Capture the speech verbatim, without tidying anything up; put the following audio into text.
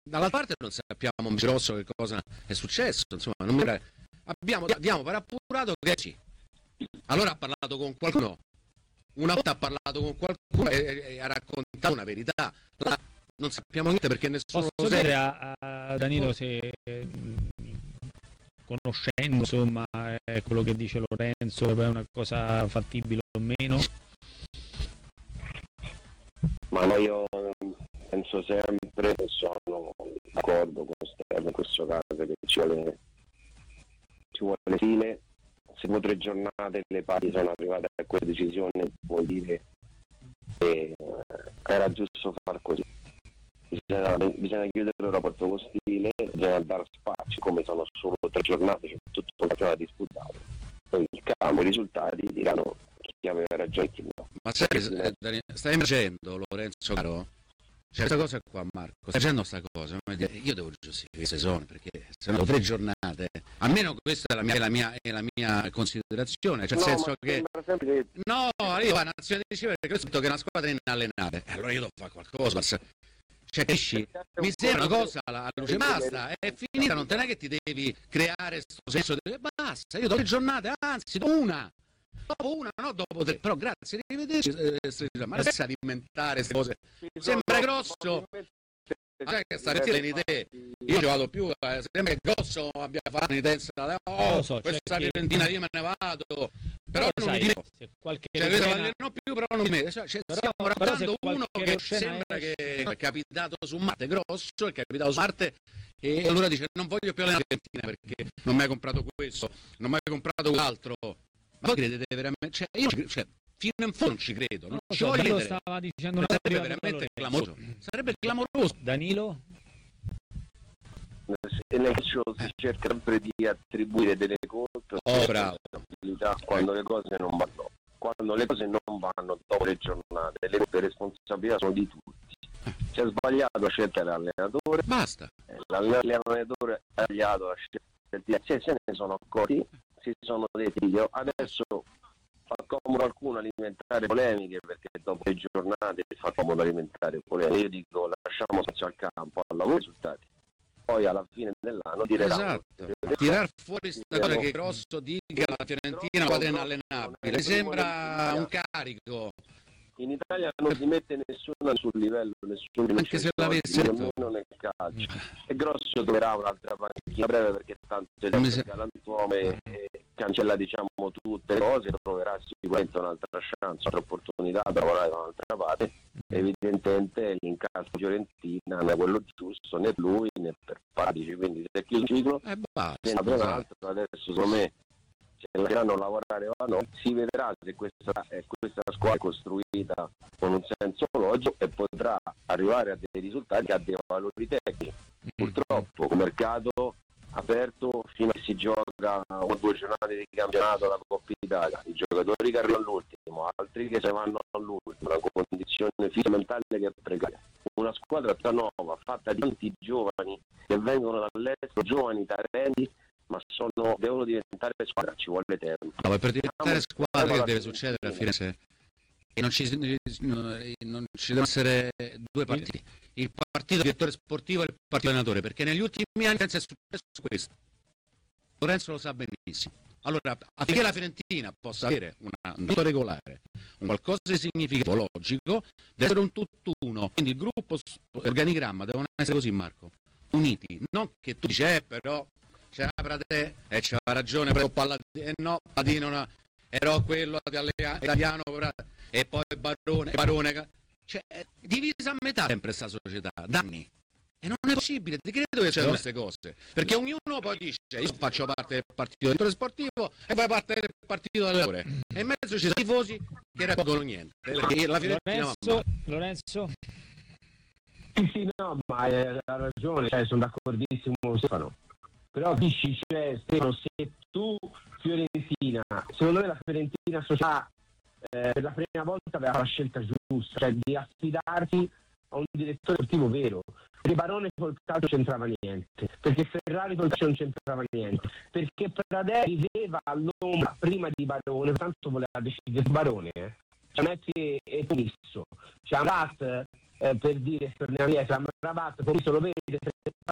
dalla parte non sappiamo grosso che cosa è successo, insomma, non mi pare. Abbiamo, abbiamo per appurato che sì. Allora ha parlato con qualcuno, una volta ha parlato con qualcuno e, e ha raccontato una verità. La, non sappiamo niente perché nessuno Posso lo sa. dire a, a Danilo se conoscendo insomma è quello che dice Lorenzo è una cosa fattibile o meno? Ma no, io penso sempre, sono d'accordo con Stefano in questo caso, che ci vuole, ci vuole fine. Se dopo tre giornate le parti sono arrivate a quella decisione, vuol dire che era giusto far così. Bisogna, bisogna chiudere il rapporto con Stile, bisogna dare spazio, come sono solo tre giornate, c'è tutto il campionato disputato. Poi il campo, i risultati diranno chi aveva ragione e chi no. Ma sai, eh, stai emergendo, Lorenzo caro? C'è questa cosa qua, Marco, stai facendo questa cosa, io devo giustificare queste zone, perché se no tre giornate, almeno questa è la mia, è la mia, è la mia considerazione, cioè nel no, senso che sempre... no, io vado a Nazione di Civile perché ho detto che è una squadra inallenata, e allora io devo fare qualcosa, cioè capisci? Mi sembra una cosa a luce basta, è finita, non te ne è che ti devi creare questo senso di basta, io do tre giornate, anzi do una. Dopo una, no dopo tre, però grazie, arrivederci, eh, ma non si alimentare queste cose, sembra grosso, sai che sta in te, io ci vado più, eh, sembra che grosso abbia fatto un'idea, oh, so, questa Fiorentina io me ne vado, però non sai, mi dico, qualche cioè, scena... non più, però non mi metto, cioè, cioè, però, stiamo raccontando uno che scena sembra esce... che è capitato su Marte, grosso, è capitato su Marte, e allora dice non voglio più allenare la Fiorentina perché non mi hai comprato questo, non mi hai comprato quell'altro. Ma voi credete veramente? Cioè, io cioè, fino in fondo non ci credo. Non, non ci so, voglio Danilo stava dicendo una sarebbe veramente clamoroso. Sarebbe clamoroso. Danilo? Nel calcio si cerca sempre di attribuire delle colpe oh, bravo. quando le cose non vanno. Quando le cose non vanno dopo le giornate, le responsabilità sono di tutti. Si è sbagliato la scelta dell'allenatore. Basta. L'allenatore ha sbagliato la scelta. Se se ne sono accorti. Si sono detti io adesso fa comodo qualcuno alimentare polemiche perché dopo le giornate fa comodo alimentare polemiche. Io dico lasciamo spazio al campo, al lavoro, i risultati, poi alla fine dell'anno diremo esatto, tirar fuori sta cosa che Grosso dica la Fiorentina quadra inallenabile, mi sembra un carico. In Italia non si mette nessuno sul livello, nessuno anche se l'avesse detto nel calcio. E Grosso troverà un'altra panchina breve perché tanto c'è se... galantuomo e cancella diciamo tutte le cose, troverà sicuramente un'altra chance, un'altra opportunità per lavorare da un'altra parte. Evidentemente l'incasso Fiorentina non è quello giusto né per lui né per Paratici, quindi se è chiuso il ciclo eh, basta, ne apre un altro. Adesso secondo me se lasceranno lavorare o no, si vedrà se questa, eh, questa squadra è costruita con un senso logico e potrà arrivare a dei risultati che ha dei valori tecnici. Purtroppo il mercato aperto fino a che si gioca o due giornate di campionato la Coppa Italia, i giocatori che arrivano all'ultimo, altri che se vanno all'ultimo, una condizione fisica e mentale che è precaria. Una squadra tutta nuova, fatta di tanti giovani che vengono dall'estero, giovani talenti, ma sono, devono diventare squadra, ci vuole tempo. No, per diventare squadra che deve succedere a Firenze? E non ci, non ci devono essere due partiti, il partito direttore sportivo e il partito allenatore, perché negli ultimi anni è successo questo. Lorenzo lo sa benissimo. Allora, affinché la Fiorentina possa avere una, un tutto regolare, un qualcosa di significativo, logico, deve essere un tutt'uno. Quindi il gruppo, l'organigramma devono essere così, Marco, uniti. Non che tu dici, eh, però c'era Prate, e eh, c'era ragione, però Palladino, eh, no, Palladino no, ero quello italiano, e poi Barone, Barone, cioè, è divisa a metà sempre questa società, da anni. E non è possibile, ti credo che c'erano queste cose, perché ognuno poi dice io faccio parte del partito del sportivo e poi parte del partito dell'allenatore e in mezzo ci sono i tifosi che raccolgono niente. La Lorenzo, Lorenzo? Sì, sì, no, ma ha ragione, cioè, sono d'accordissimo Stefano, però dici, cioè, Stefano, se tu Fiorentina, secondo me la Fiorentina società eh, per la prima volta aveva la scelta giusta, cioè di affidarsi a un direttore sportivo vero, perché Barone col calcio c'entrava niente, perché Ferrari col calcio non c'entrava niente, perché Pradè viveva all'ombra prima di Barone, tanto voleva decidere Barone, eh. Cioè Messi è commisso, c'è Amrabat eh, per dire Rabat commisso lo vede